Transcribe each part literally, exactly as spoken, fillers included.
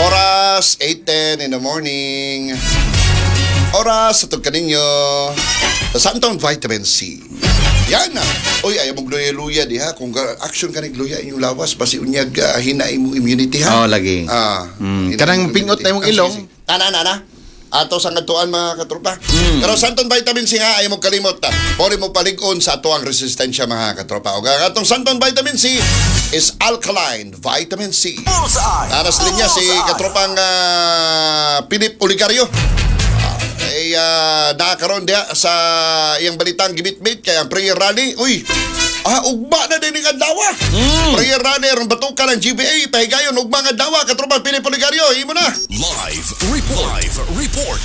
Oras eight ten in the morning. Oras sa kaninyo sa Santon Vitamin C. Yan na. Uy, ayaw mong luya-luya di ha. Kung action ka nagluya inyong lawas, basi unyag uh, hinaay mo immunity ha. Oo, oh, lagi. Ah, mm. Kanang pingot na yung ilong. Ana, ana, ana. Ato sa ngatuan mga katropa. Mm. Pero Santon Vitamin C nga, ayaw mong kalimot ta. Pwede mo palig-on sa ato ang resistensya mga katropa. O atong Santon Vitamin C is alkaline vitamin C. Taras linya si katropang uh, Philip Oligario. Ay uh, nakakaroon dia sa iyang balitang gibit-bit kay ang prayer rally. Uy, ah, ugma na din ng adlaw. Mm. Prayer rally ron batukan ng G B A pahigayon ugma nga adlaw katropang Philip Oligario. Imo na. Live report. Live report.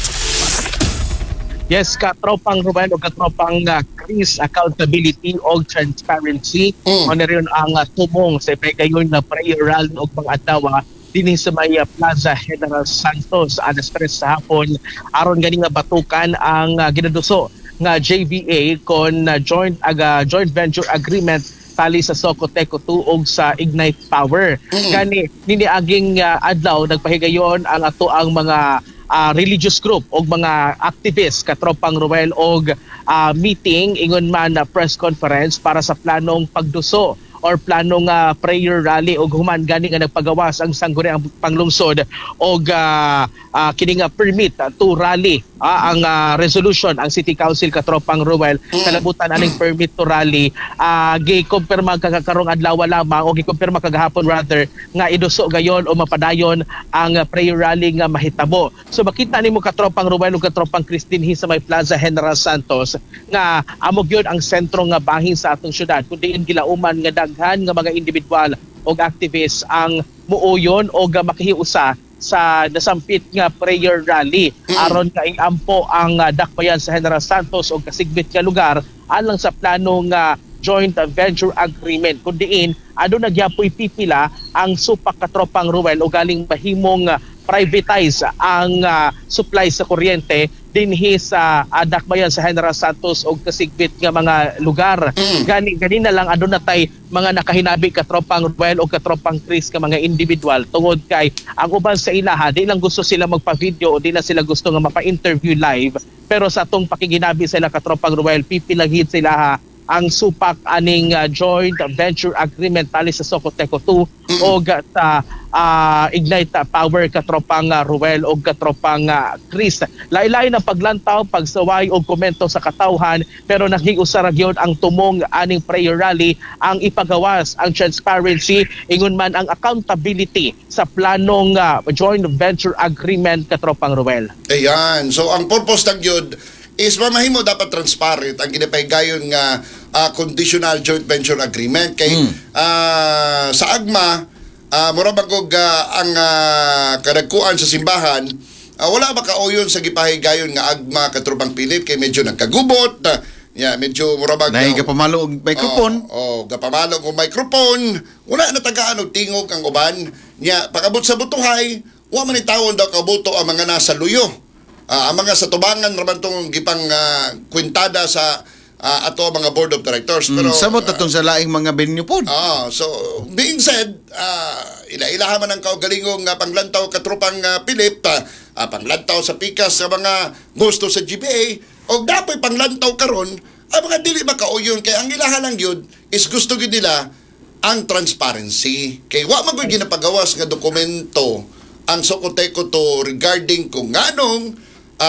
Yes, katropang Ruben o katropang uh, Chris, accountability o transparency. Mm. Ano rin ang uh, tumong sa pahigayon na prayer rally o mga adlaw din sa may uh, Plaza General Santos alas tres sa hapon aron gani nga batukan ang uh, ginaduso nga J V A kon uh, joint aga joint venture agreement tali sa Socoteco two og sa Ignite Power. Mm-hmm. Gani niniaging uh, adlaw nagpahigayon ang ato ang mga uh, religious group og mga activists katropang Ruel og uh, meeting ingon man na uh, press conference para sa planong pagduso or planong uh, prayer rally o human gani nga nagpagawas ang sangguniang panglungsod o uh, uh, kining uh, permit uh, to rally uh, ang uh, resolution ang City Council katropang Ruel kalabutan aning permit to rally uh, gi-kumpirma kakakarong adlaw lamang o gi-kumpirma kagahapon rather nga iduso gayon o mapadayon ang uh, prayer rally nga mahitabo. So makita nimo katropang Ruel ug katropang Christine sa may Plaza General Santos nga amo gyud ang sentro nga bahin sa atong syudad kundi gilauman nga daghan nga mga individual o activists ang muuyon o makihiusa sa nasampit nga prayer rally aron nga iampo ang uh, dakbayan sa General Santos o kasigbit nga lugar alang sa planong uh, joint venture agreement kundiin ado nagyapoy pipila ang supak katropang Ruel o galing mahimong uh, privatize ang uh, supply sa kuryente dinhi sa uh, dakbayan sa General Santos o kasigbit nga mga lugar. Mm. Gani gani na lang aduna tay mga nakahinabi katropang Ruel o katropang Chris ka mga individual tungod kay ang uban sa ilaha di lang gusto sila magpa-video o di na sila gusto nga mapa-interview live pero sa atong pakiginabi sila katropang Ruel pipilagid sila ha, ang supak aning uh, joint venture agreement tali sa Socoteco two mm-hmm. o sa uh, Ignite Power katropang uh, Ruel o katropang uh, Chris. Lailay na paglantaw, pagsaway o komento sa katawhan pero naghiusara gyud ang tumong aning prayer rally ang ipagawas ang transparency ingon man ang accountability sa planong uh, joint venture agreement katropang Ruel. Ayan. So ang purpose ng gyud is mamahimo dapat transparent ang ginapahigayon nga uh, conditional joint venture agreement kay mm. uh, sa agma uh, mura bagog uh, ang uh, kadagkuan sa simbahan uh, wala ba kauyon sa gipahigayon nga agma katrubang Philip kay medyo nagkagubot uh, yeah, medyo mura bag nahi gapamalo og microphone oh, oh gapamalo og microphone wala na tagaan og tingog ang uban nya pakabot sa butuhay wa man ni tawon daw kabuto ang mga nasa luyo. Uh, ang mga sa tubangan raman tong gipang uh, kwintada sa uh, ato mga board of directors pero mm, samot atong uh, sa laing mga venue pod. Ah, uh, so being said, uh, ila-ilaha man ang kaugalingong uh, panglantaw katropang uh, Philip, uh, uh, panglantaw sa pikas sa mga gusto sa G B A o dapat panglantaw karon ang mga dili makauyon kay ang ilaha lang yun is gusto gyud nila ang transparency kay wa man gyud ginapagawas nga dokumento ang Socoteco to regarding kung nganong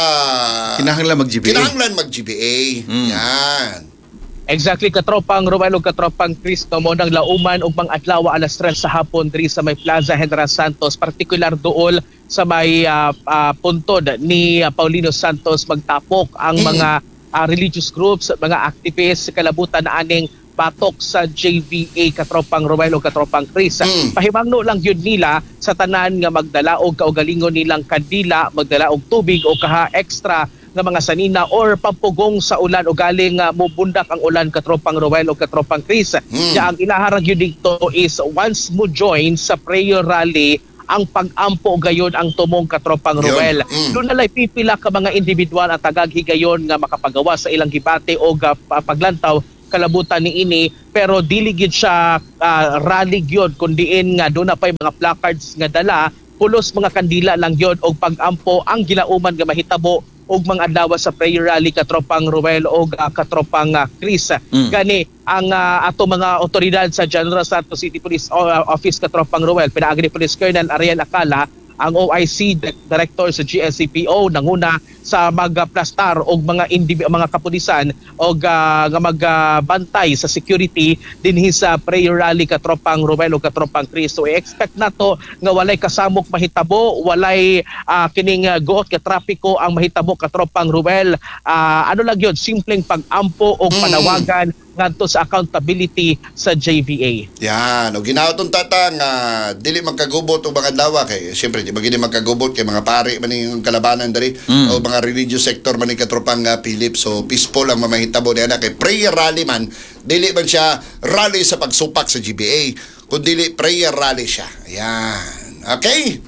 Uh, kinahanglan mag-G B A. Kinahanglan mag-G B A. Mm. Yan. Exactly, katropang Ruel o katropang Chris mo nang lauman og pang adlaw alas tres sa hapon diri sa may Plaza General Santos, partikular dool sa may uh, uh, puntod ni uh, Paulino Santos magtapok ang mm. mga uh, religious groups, mga activists kalabutan na aning batok sa J V A katropang Ruel o katropang Chris. Mm. Pahimangno lang yun nila sa tanan nga magdala og kaugalingon nilang kandila, magdala og tubig o kaha extra nga mga sanina or pampugong sa ulan o galing uh, mubundak ang ulan katropang Ruel o katropang Chris. Mm. Kaya ang ilaharag yun dito is once mo join sa prayer rally ang pag-ampo gayon ang tumong katropang Ruel. Mm. Doon nalay pipila ka mga individual at tagaghigayon nga makapagawa sa ilang gibate o uh, paglantaw kalabutan ni ini pero dili gid siya uh, rally gyud kundiin nga doon na pay mga placards nga dala pulos mga kandila lang yon og pag-ampo ang gilauman nga mahitabo og mga adlaw sa prayer rally katropang Ruel og uh, katropang uh, Chris. Mm. Gani ang uh, ato mga otoridad sa General Santos City Police uh, Office katropang Ruel, pinaagi ni Police Colonel Ariel Acala, ang O I C Director sa G S C P O nanguna sa magplastar og mga indibi, mga kapulisan og uh, nga magbantay sa security dinhi sa prayer rally katropang Ruel og katropang Chris. So i-expect nato nga walay kasamok mahitabo, walay uh, kining uh, guot ka trapiko ang mahitabo katropang Ruel. Uh, ano lang yun, simpleng pag-ampo og panawagan mm. ngadto sa accountability sa J V A. Yan, o ginaotong tata nga dili magkagubot o mga adlaw kay syempre di ba gini magkagubot kay mga pari man yung kalabanan diri mm. o mga religious sector man ni katropang uh, Philip. So peaceful ang mamahitabo niya kay prayer rally man, dili man siya rally sa pagsupak sa G B A, kundi prayer rally siya. Yan. Okay?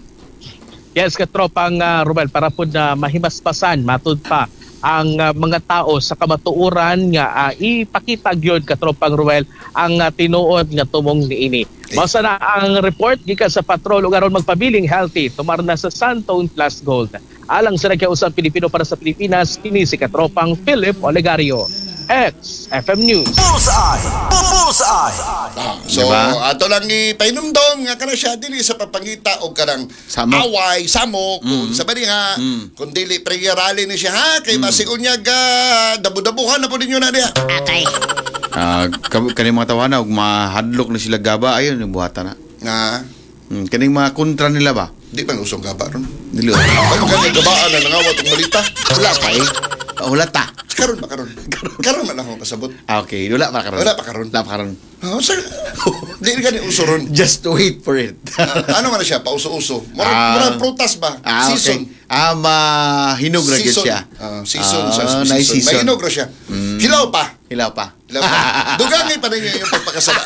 Yes, katropang uh, Ruel, para po na mahimaspasan matud pa ang uh, mga tao sa kamatuoran nga uh, ipakita gyud katropang Ruel ang uh, tinuod nga tumong niini. Mao na ang report gikan sa patrol ug aron magpabiling healthy tumar na sa Santone Plus Gold. Alang sa nagkausap Pilipino para sa Pilipinas, kini si katropang Philip Olegario. X F M News. Bullseye! Bullseye! Ah, so diba? ato lang ipainomdom nga kana siya dili sa papangita og kanang Samok. away samok mm. sa bari nga Mm. kun dili prayer rally ni siya ha kay mm. masiunyag uh, dabu-dabuhan na po ninyo na diha. Okay. Ah, uh, kaning mga tawana og mahadlok na sila gaba ayon yung buhatan na. Nga Hmm, kaning mga kontra nila ba? di man usong gaba ron. Dili. Ano kanya gabaan na nangawat og malita? Wala pa eh. Wala ta. Karon ba karon? Karon man ako kasabot. Ah, okay, wala pa karon. Wala pa karon. Wala pa karon. Oh, sa di gani usuron. Just wait for it. Uh, ano man na siya pauso-uso. Mura Ah. mura prutas ba? Ah, Season. okay. Ah, mahinog ra gyud Season. siya. Ah, season Ah, sa nice season. season. Mahinog ra siya. Hilaw pa. Hilaw pa. Hilaw pa. Dugangay pa ninyo yung pagpakasala.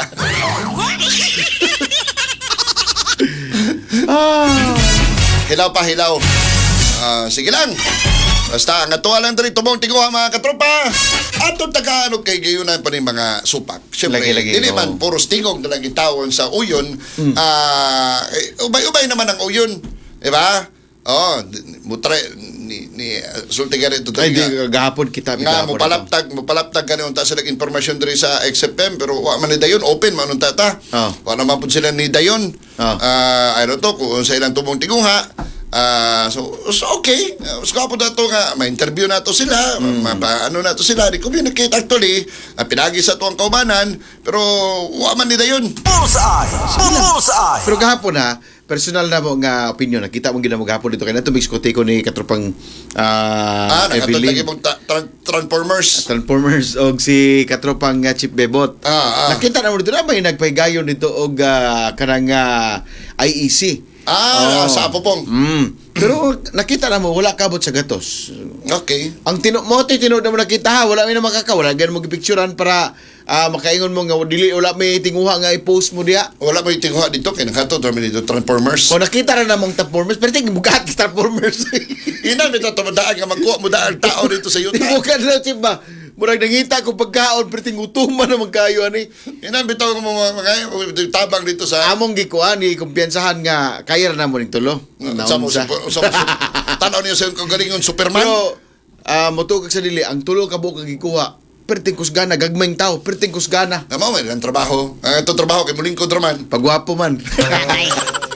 Hilaw pa, hilaw. Ah, sige lang. Basta, nga tuwa lang dali, tumong tinguha mga katropa. Atong tagaan kay gayunan pa ni mga supak. Siyempre, Lagi-lagi, dili oo. man, puros tingog na lang itawon sa uyon. Ah, eh, ubay-ubay naman ang uyon. Diba? Oh, mutre, ni, ni, uh, sulti ka rin ito. Ay, di gahapon kita Nga, mo palaptag, mo palaptag ka unta sila informasyon diri sa X F M, pero wa man ni dayon, open man unta ta. Oh. Wa naman po sila ni dayon. Oh. Ah, I don't know kung sa ilang tumong tinguha. Ah, so, so okay. Uh, so kapo na to nga, ma-interview na to sila, mm. ma, ano na to sila, di-communicate actually, uh, pinagi sa tuwang kaumanan, pero wa man ni dayon. Bullseye! Bullseye! Pero gahapon ha, personal na mo nga opinion, nakita mong ginamog gahapon dito kaya nato mixkote ko ni katropang Ah, uh, nakatulagi mong ta- tra- Transformers. Transformers og si katropang uh, Chip Bebot. Ah, ah. Nakita na mo dito na may nagpahigayon dito og uh, kanang uh, I E C. Ah, Oh. sa Apopong. Mm. Pero nakita na mo wala kabot sa gatos. Okay. Ang tino mo ti tino na mo nakita ha, wala may na makakawala gan mo gipicturean para ah, makaingon mo nga dili wala may tinguha nga i-post mo diha. Wala mo yung tinguha dito, kaya nakato, dami dito, Transformers. Kung nakita na namang Transformers, pero tingin bugat Transformers. Ina, may tatamandaan nga magkuha mo daan tao dito sa yuta. Bugat na Chip ba? Murag nangita ko pagkaon, pero ting utuman naman kayo ani. Ina, bitaw mo mga mga tabang dito sa... Among gikuan ni kumpiyansahan nga kaya na mo ning tulo. Sa mo, sa mo, sa mo, tanaw niyo sa yung kagalingon, Superman. Pero ah motugag sa dili ang tulo ka buok gikuha. Perting kusgana gagmayng tao, perting kusgana. Tama mo, may trabaho. Ang ito trabaho, kay mulingkod raman. Pagwapo man. Okay.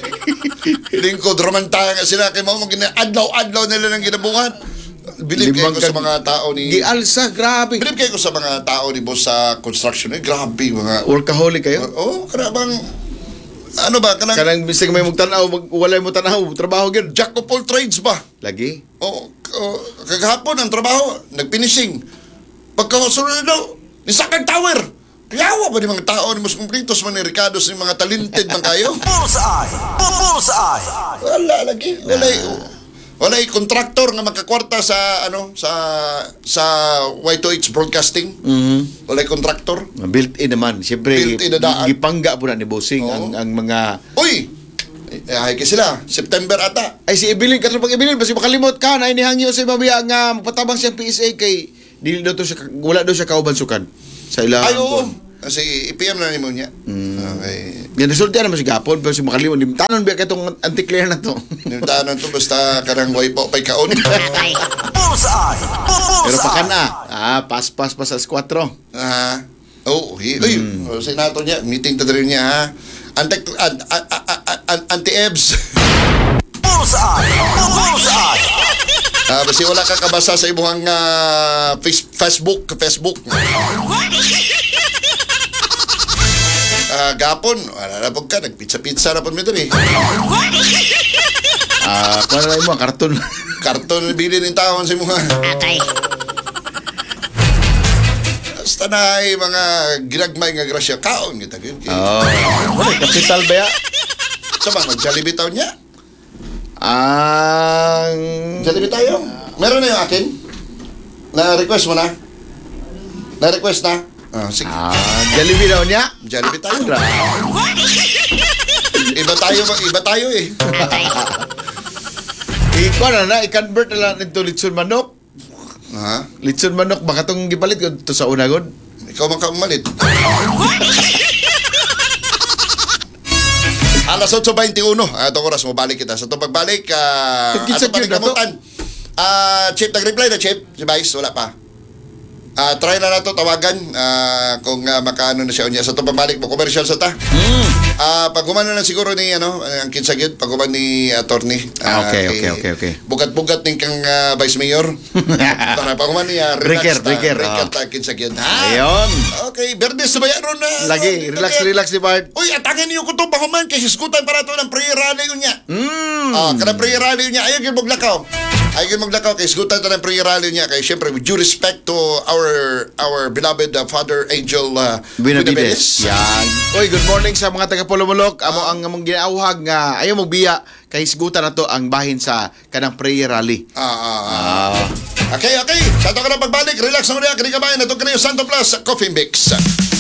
Lingkod raman tayo nga sila, kay mo, adlaw-adlaw nila ng ginabuhat. Bilib kayo ko sa mga tao ni... Gialsa, grabe. Bilib kayo ko sa mga tao ni boss sa construction. Eh, grabe, mga... Workaholic kayo. Oh, karabang... Ano ba, kanang... Kanang bisig may magtanaw, mag, walay mo tanaw, trabaho gyud. Jack of all trades ba? Lagi. Oh, oh, kagahapon ang trabaho, nagfinishing. Pagkasunod daw, ni Sakag Tower. Kayawa ba ni mga tao ni mas kumplitos man ni Ricardo ni mga talented man kayo? Bullseye! Bullseye! Wala lagi, wala wala kontraktor nga makakwarta sa ano sa sa Y two H Broadcasting. Mhm. Wala kontraktor. Built-in naman. Siyempre, Built-in na daan. gipangga po na ni Bossing Oo. ang, ang mga... Uy! Eh, ay kasi sila, September ata. Ay, si Evelyn, katro pag Evelyn, basi makalimot ka, na inihangyo sa mamaya nga magpatabang siyang P S A kay dili daw to siya, wala daw siya kauban sukad sa ilang... Ay, oo. Kasi I P M na ni mo niya. Okay. Yan resulta naman si Gapon pero si makalimon dimtanon ba katong anti-clear na to. Nimtanon to basta karang way po pay kaon. Bullseye. Pero Bullseye. pa na. Ah, pas pas pas as four. Ah. Oh, hi. Uy, oh, senator niya, meeting ta rin niya ha. Anti an- an- an- an- anti-ebs. Bullseye. Bullseye. Ah, basi wala ka kabasa sa imong ah, face- Facebook, Facebook. Ah, gapon, wala na pag ka, nagpizza-pizza na po mi diri. Ah, kuha na lang mo karton. Karton bilin ng taon sa mga. Atay. Basta na ay mga ginagmay nga grasya kaon kita gyud. Oh. Wala kapital ba ya? Sa mga Jollibee taon niya. Ang Jollibee tayo. Meron na yung akin. Na-request mo na? Na-request na? Ah, sige. ah, Jollibee daw niya. Jollibee tayo. Ra. Iba tayo, iba tayo eh. Ikaw na na, i-convert na lang nito litson manok. Ha? Litson manok, baka itong gipalit ko to sa una god. Ikaw man ka umalit. Alas eight twenty-one. Ah, itong oras mo balik kita. Sa itong pagbalik, ah, Kinsa ato pa yun na to? kamutan. Ah, Chip, nag-reply na Chip. Si Vice, wala pa. Ah, try na na to tawagan ah, kung uh, makaano na siya unya. Sa itong pagbalik mo, commercial sa ta. Ah, pagumano na siguro ni ano, ang kinsagyod, paguman ni attorney. Ah, okay, kay- okay, okay, okay. Bugat-bugat ning kang ah, Vice Mayor. Para paguman ni uh, Riker, relax ta, Riker, Riker oh. ta kinsagyod. Ha? Ayun. Okay, Berdes na ba yan ron na? Lagi, relax, relax si Bart. Uy, atangin niyo ko to pahuman kay hisgutan para to ng prayer rally yun niya. Mm. Ah, kada prayer rally niya, ayaw gyud maglakaw. Ayaw gyud maglakaw kay hisgutan to ng prayer rally niya kay syempre with due respect to our our beloved uh, Father Angel uh, Binabides. Yan. Oy, good morning sa mga taga Polomolok. Amo ang among ginaawhag nga ayaw mo biya kay hisgutan na to ang bahin sa kanang prayer rally. Ah, ah, ah. Okay, okay. Sa to ka na pagbalik, relax na muna. Kini kabayan na to kayo Santo Plus Coffee Mix.